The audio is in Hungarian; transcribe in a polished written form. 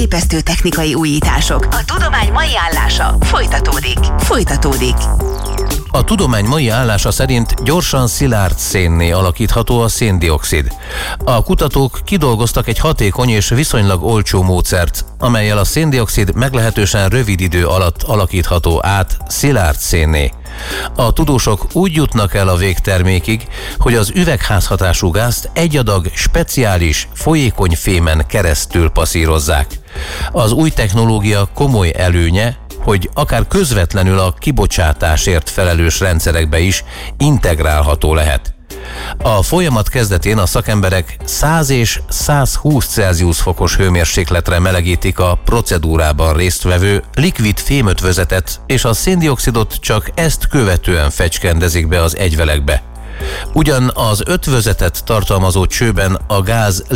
elképesztő technikai újítások. A tudomány mai állása folytatódik. A tudomány mai állása szerint gyorsan szilárd szénné alakítható a széndioxid. A kutatók kidolgoztak egy hatékony és viszonylag olcsó módszert, amellyel a széndioxid meglehetősen rövid idő alatt alakítható át szilárd szénné. A tudósok úgy jutnak el a végtermékig, hogy az üvegházhatású gázt egy adag speciális, folyékony fémen keresztül passzírozzák. Az új technológia komoly előnye, hogy akár közvetlenül a kibocsátásért felelős rendszerekbe is integrálható lehet. A folyamat kezdetén a szakemberek 100 és 120 Celsius fokos hőmérsékletre melegítik a procedúrában résztvevő likvid fémötvözetet, és a széndioxidot csak ezt követően fecskendezik be az egyvelegbe. Ugyan az ötvözetet tartalmazó csőben a gáz